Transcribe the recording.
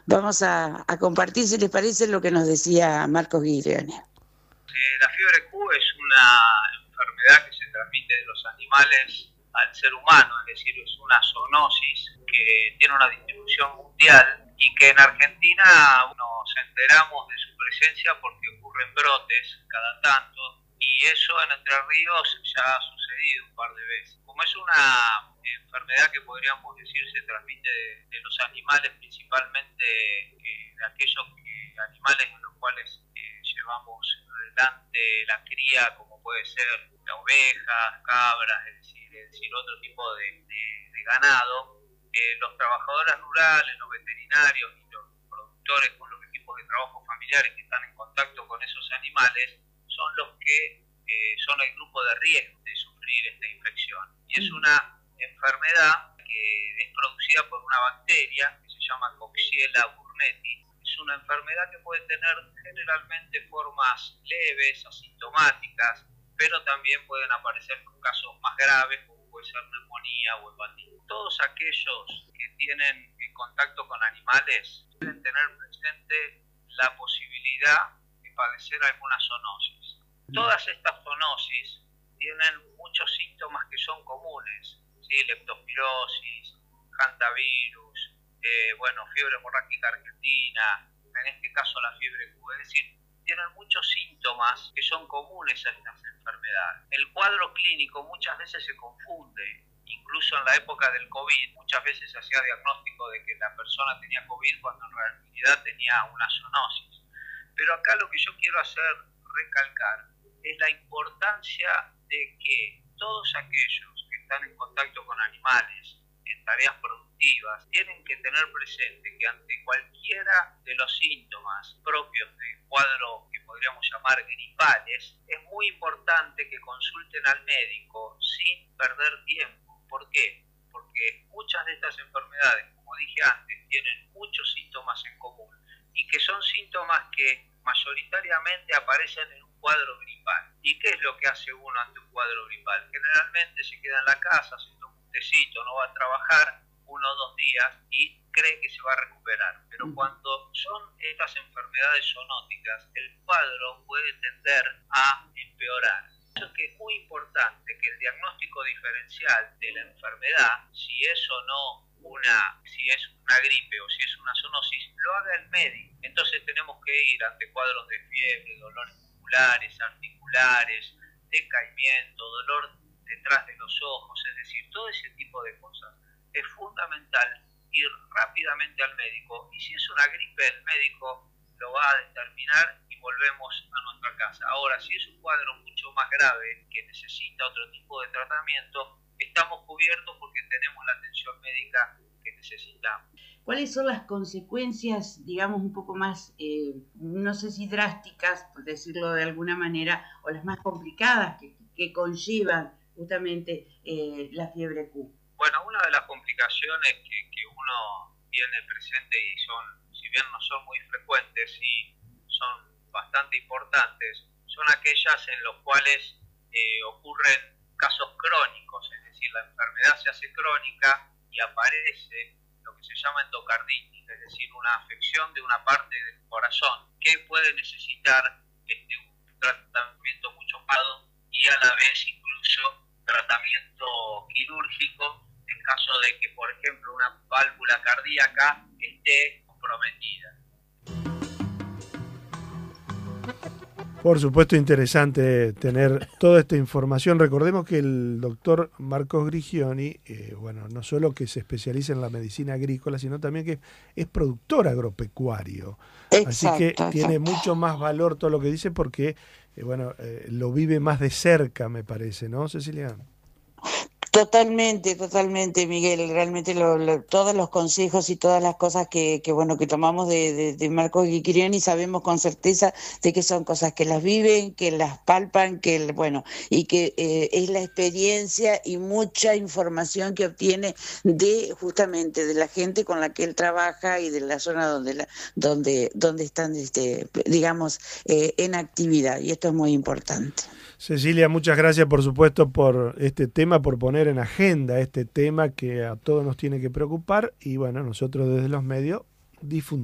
vamos a compartir, si les parece, lo que nos decía Marcos Guirioni. La fiebre Q es una enfermedad que se transmite de los animales al ser humano, es decir, es una zoonosis que tiene una distribución mundial y que en Argentina nos enteramos de su presencia porque ocurren brotes cada tanto, y eso en Entre Ríos ya ha sucedido un par de veces. Como es una enfermedad que podríamos decir se transmite de los animales, principalmente de aquellos animales en los cuales llevamos adelante la cría, como puede ser la ovejas, cabras, es decir otro tipo de ganado. Los trabajadores rurales, los veterinarios y los productores con los equipos de trabajo familiares que están en contacto con esos animales son los que son el grupo de riesgo de sufrir esta infección. Y es una enfermedad que es producida por una bacteria que se llama Coxiella burnetii. Es una enfermedad que puede tener generalmente formas leves, asintomáticas, pero también pueden aparecer casos más graves, como puede ser neumonía o hepatitis. Todos aquellos que tienen contacto con animales deben tener presente la posibilidad de padecer alguna zoonosis. Todas estas zoonosis tienen muchos síntomas que son comunes, ¿sí? Leptospirosis, hantavirus, fiebre hemorrágica argentina, en este caso la fiebre Q, es decir, tienen muchos síntomas que son comunes a estas enfermedades. El cuadro clínico muchas veces se confunde, incluso en la época del COVID, muchas veces se hacía diagnóstico de que la persona tenía COVID cuando en realidad tenía una zoonosis. Pero acá lo que yo quiero recalcar es la importancia de que todos aquellos que están en contacto con animales en tareas productivas tienen que tener presente que ante cualquiera de los síntomas propios de cuadro que podríamos llamar gripales, es muy importante que consulten al médico sin perder tiempo. ¿Por qué? Porque muchas de estas enfermedades, como dije antes, tienen muchos síntomas en común y que son síntomas que mayoritariamente aparecen en un cuadro gripal. ¿Y qué es lo que hace uno ante un cuadro gripal? Generalmente se queda en la casa, se toma un tecito, no va a trabajar 1 o 2 días y cree que se va a recuperar. Pero cuando son estas enfermedades zoonóticas, el cuadro puede tender a empeorar. Eso es que es muy importante que el diagnóstico diferencial de la enfermedad, si es o no si es una gripe o si es una zoonosis, lo haga el médico. Entonces tenemos que ir ante cuadros de fiebre, dolores musculares, articulares, decaimiento, dolor detrás de los ojos, es decir, todo ese tipo de cosas. Es fundamental ir rápidamente al médico, y si es una gripe, el médico lo va a determinar y volvemos a nuestra casa. Ahora, si es un cuadro mucho más grave que necesita otro tipo de tratamiento, estamos cubiertos porque tenemos la atención médica que necesitamos. ¿Cuáles son las consecuencias, digamos, un poco más, no sé si drásticas, por decirlo de alguna manera, o las más complicadas que conllevan justamente la fiebre Q? Bueno, una de las complicaciones que uno tiene presente, y si bien no son muy frecuentes y son bastante importantes, son aquellas en las cuales ocurren casos crónicos, es decir, la enfermedad se hace crónica y aparece lo que se llama endocarditis, es decir, una afección de una parte del corazón que puede necesitar un tratamiento mucho más y a la vez incluso tratamiento quirúrgico en caso de que, por ejemplo, una válvula cardíaca esté comprometida. Por supuesto, interesante tener toda esta información. Recordemos que el doctor Marcos Guirioni, no solo que se especializa en la medicina agrícola, sino también que es productor agropecuario. Así que tiene mucho más valor todo lo que dice porque, lo vive más de cerca, me parece, ¿no, Cecilia? Totalmente, Miguel. Realmente todos los consejos y todas las cosas que tomamos de Marcos Guirioni, sabemos con certeza de que son cosas que las viven, que las palpan, y que es la experiencia y mucha información que obtiene justamente de la gente con la que él trabaja y de la zona donde están, en actividad. Y esto es muy importante. Cecilia, muchas gracias por supuesto por este tema, por poner en agenda este tema que a todos nos tiene que preocupar y nosotros desde los medios difundimos.